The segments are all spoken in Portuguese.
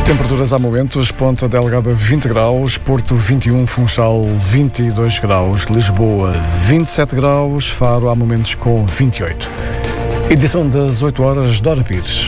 Temperaturas há momentos, Ponta Delgada 20 graus, Porto 21, Funchal 22 graus, Lisboa 27 graus, Faro há momentos com 28. Edição das 8 horas, Dora Pires.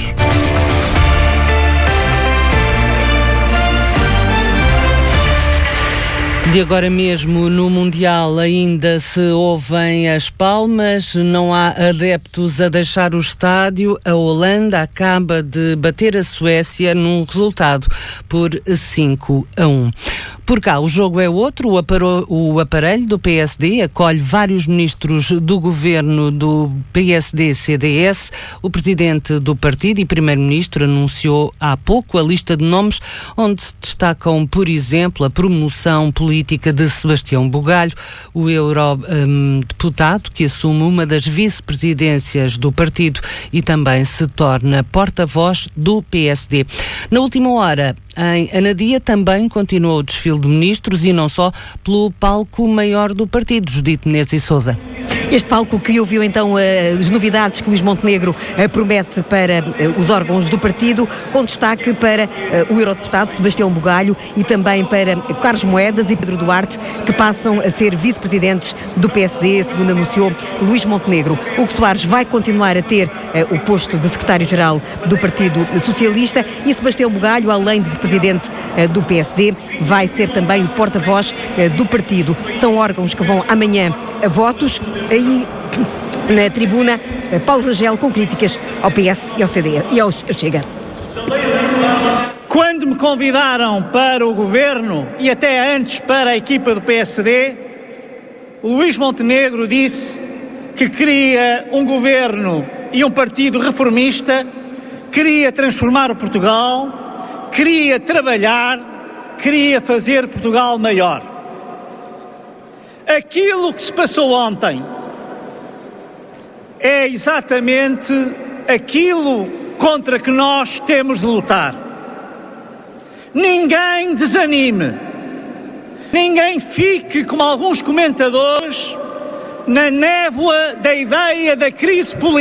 De agora mesmo no Mundial ainda se ouvem as palmas, não há adeptos a deixar o estádio. A Holanda acaba de bater a Suécia num resultado por 5-1. Por cá, o jogo é outro. O aparelho do PSD acolhe vários ministros do governo do PSD-CDS. O presidente do partido e primeiro-ministro anunciou há pouco a lista de nomes onde se destacam, por exemplo, a promoção política de Sebastião Bugalho, o eurodeputado que assume uma das vice-presidências do partido e também se torna porta-voz do PSD. Na última hora, em Anadia, também continuou o desfile de ministros e não só pelo palco maior do partido, Judite Menezes e Sousa. Este palco que ouviu então as novidades que Luís Montenegro promete para os órgãos do partido, com destaque para o eurodeputado Sebastião Bugalho e também para Carlos Moedas e Pedro Duarte, que passam a ser vice-presidentes do PSD, segundo anunciou Luís Montenegro. Hugo Soares vai continuar a ter o posto de secretário-geral do Partido Socialista e Sebastião Bugalho, além de presidente do PSD, vai ser também o porta-voz do partido. São órgãos que vão amanhã a votos. Aí na tribuna, Paulo Rangel com críticas ao PS e ao CDS e ao Chega. Quando me convidaram para o governo e até antes para a equipa do PSD, o Luís Montenegro disse que queria um governo e um partido reformista, queria transformar o Portugal, queria trabalhar, queria fazer Portugal maior. Aquilo que se passou ontem é exatamente aquilo contra que nós temos de lutar. Ninguém desanime, ninguém fique como alguns comentadores na névoa da ideia da crise política.